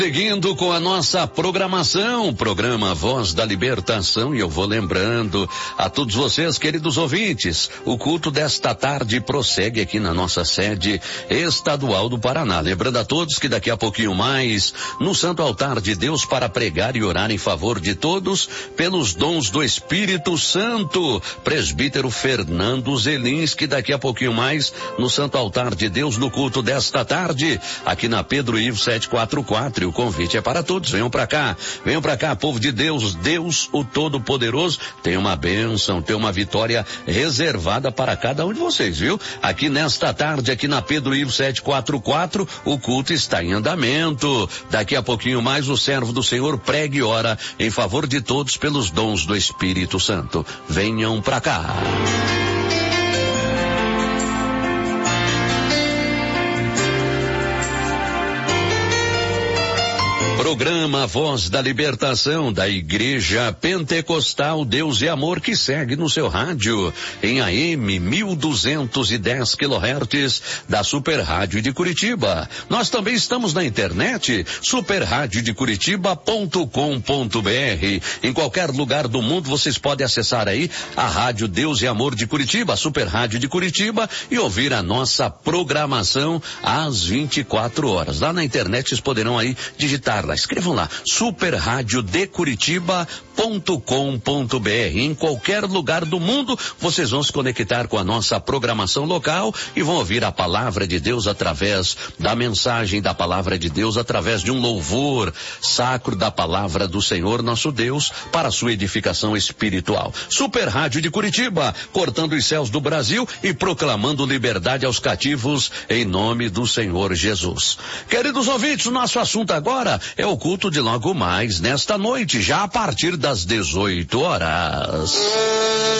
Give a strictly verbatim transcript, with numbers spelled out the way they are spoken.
Seguindo com a nossa programação, programa Voz da Libertação, e eu vou lembrando a todos vocês, queridos ouvintes, o culto desta tarde prossegue aqui na nossa sede estadual do Paraná. Lembrando a todos que daqui a pouquinho mais, no Santo Altar de Deus, para pregar e orar em favor de todos, pelos dons do Espírito Santo, presbítero Fernando Zelinski, daqui a pouquinho mais, no Santo Altar de Deus, no culto desta tarde, aqui na Pedro Ivo setecentos e quarenta e quatro. O convite é para todos, venham para cá, venham para cá, povo de Deus, Deus o Todo-Poderoso tem uma bênção, tem uma vitória reservada para cada um de vocês, viu? Aqui nesta tarde, aqui na Pedro Ivo setecentos e quarenta e quatro, o culto está em andamento. Daqui a pouquinho mais, o servo do Senhor prega e ora em favor de todos pelos dons do Espírito Santo. Venham para cá. Programa Voz da Libertação da Igreja Pentecostal Deus e Amor, que segue no seu rádio em A M mil duzentos e dez quilohertz da Super Rádio de Curitiba. Nós também estamos na internet, super rádio de curitiba ponto com ponto b r. Em qualquer lugar do mundo vocês podem acessar aí a Rádio Deus e Amor de Curitiba, a Super Rádio de Curitiba, e ouvir a nossa programação às vinte e quatro horas. Lá na internet vocês poderão aí digitar lá, escrevam lá, super rádio de curitiba ponto com ponto b r. Em qualquer lugar do mundo, vocês vão se conectar com a nossa programação local e vão ouvir a palavra de Deus através da mensagem da palavra de Deus, através de um louvor sacro da palavra do Senhor nosso Deus, para a sua edificação espiritual. Super Rádio de Curitiba, cortando os céus do Brasil e proclamando liberdade aos cativos em nome do Senhor Jesus. Queridos ouvintes, o nosso assunto agora é o culto de logo mais nesta noite, já a partir das dezoito horas.